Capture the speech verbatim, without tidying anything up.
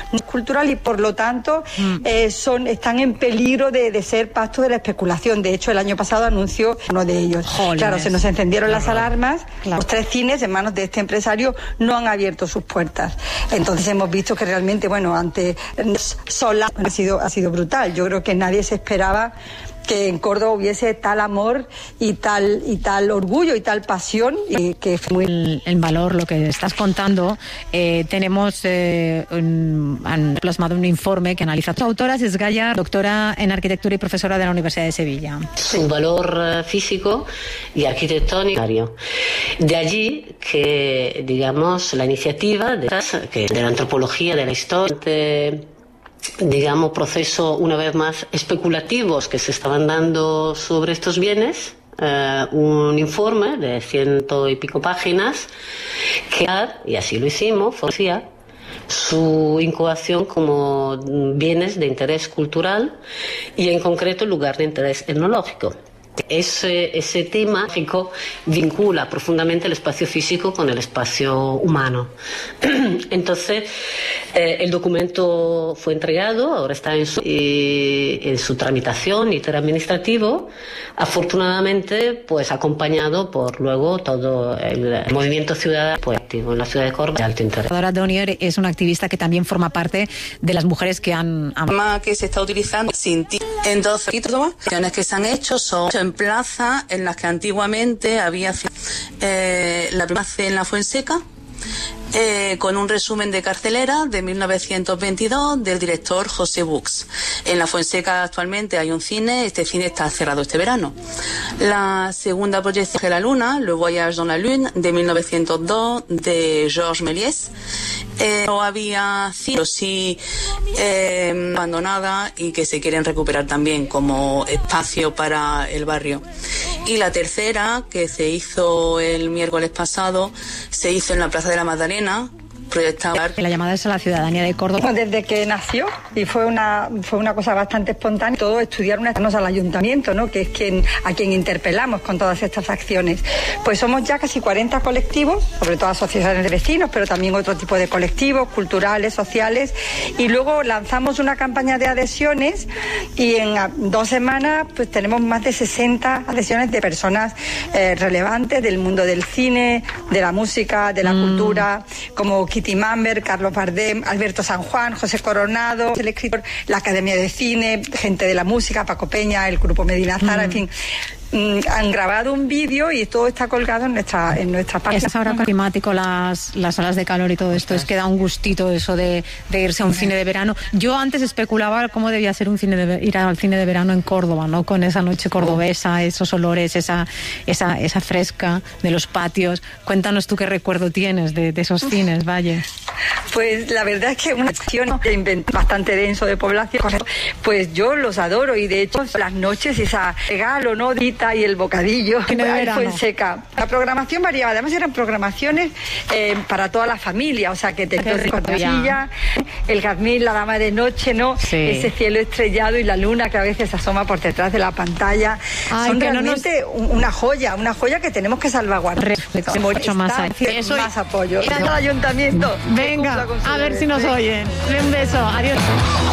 cultural y por lo tanto mm. eh, son están en peligro de, de ser pasto de la especulación. De hecho, el año pasado anunció uno de ellos. Jolines. Claro, se nos encendieron claro. las alarmas. Claro. Los tres cines en manos de este empresario no han abierto sus puertas. Entonces hemos visto que realmente, bueno, ante Sola ha sido, ha sido brutal. Yo creo que nadie se esperaba que en Córdoba hubiese tal amor y tal y tal orgullo y tal pasión y que fue muy... el, el valor, lo que estás contando, eh, tenemos eh, un, han plasmado un informe que analiza. Su autora es Gaya, doctora en arquitectura y profesora de la Universidad de Sevilla. Su valor físico y arquitectónico. De allí que, digamos, la iniciativa de, que de la antropología de la historia, de, digamos, procesos una vez más especulativos que se estaban dando sobre estos bienes, eh, un informe de ciento y pico páginas que, y así lo hicimos, forcía su incubación como bienes de interés cultural y en concreto lugar de interés etnológico. Ese, ese tema vincula profundamente el espacio físico con el espacio humano. Entonces, eh, el documento fue entregado, ahora está en su, eh, en su tramitación interadministrativo, afortunadamente, pues acompañado por luego todo el movimiento ciudadano pues, activo en la ciudad de Córdoba de alto interés. Dora Donier es una activista que también forma parte de las mujeres que han... han... que se está utilizando sin ti. Entonces, las acciones que se han hecho son en plaza en las que antiguamente había eh, la plaza en la Fuenseca, eh, con un resumen de cartelera de mil novecientos veintidós del director José Bux. En la Fuenseca actualmente hay un cine, este cine está cerrado este verano. La segunda proyección de la Luna, Le Voyage dans la Lune, de mil novecientos dos, de Georges Méliès. Eh, no había cine, sí eh, abandonada y que se quieren recuperar también como espacio para el barrio. Y la tercera, que se hizo el miércoles pasado, se hizo en la Plaza de la Magdalena, proyectada. La llamada es a la ciudadanía de Córdoba. Desde que nació, y fue una fue una cosa bastante espontánea, todo estudiar una al ayuntamiento, ¿no? Que es quien a quien interpelamos con todas estas acciones. Pues somos ya casi cuarenta colectivos, sobre todo asociaciones de vecinos, pero también otro tipo de colectivos, culturales, sociales, y luego lanzamos una campaña de adhesiones y en dos semanas pues tenemos más de sesenta adhesiones de personas eh, relevantes del mundo del cine, de la música, de la mm. cultura, como Kitty Mamber, Carlos Bardem, Alberto San Juan, José Coronado, el escritor, la Academia de Cine, gente de la música, Paco Peña, el Grupo Medina Zara, mm. en fin. Han grabado un vídeo y todo está colgado en nuestra en nuestra página. Es ahora climático, las, las olas de calor y todo esto, es que da un gustito eso de, de irse a un cine de verano. Yo antes especulaba cómo debía ser un cine de, ir al cine de verano en Córdoba, ¿no? Con esa noche cordobesa, esos olores, esa esa esa fresca de los patios. Cuéntanos tú qué recuerdo tienes de, de esos cines, Valle. Pues la verdad es que una acción bastante denso de población, pues yo los adoro y de hecho las noches esa regalo, ¿no? Y el bocadillo fue seca. La programación variaba, además eran programaciones eh, para toda la familia, o sea que te cortesilla, el jazmín, la dama de noche, ¿no? Sí. Ese cielo estrellado y la luna que a veces asoma por detrás de la pantalla. Ay, son realmente no nos... una joya, una joya que tenemos que salvaguardar. Mucho más, Eso más apoyo. Gracias al ayuntamiento. Venga, a ver si nos oyen. Un beso, adiós.